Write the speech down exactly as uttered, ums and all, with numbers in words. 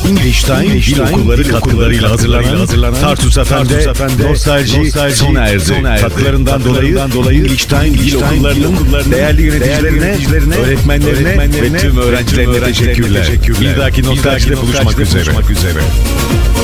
English Time Dil Okulları katkılarıyla hazırlanan, hazırlanan Tartus Efendi Nostalji, Nostalji sona erdi. Katkılarından dolayı, dolayı English Time Dil Okulları'nın değerli yöneticilerine, öğretmenlerine, öğretmenlerine ve tüm öğrencilerine teşekkürler. Bir dahaki Nostalji'de buluşmak üzere.